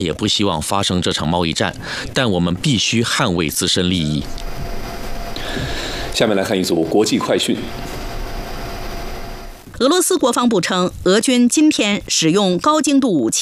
也不希望发生这场贸易战，但我们必须捍卫自身利益。 下面来看一组国际快讯。 俄罗斯国防部称，俄军今天使用高精度武器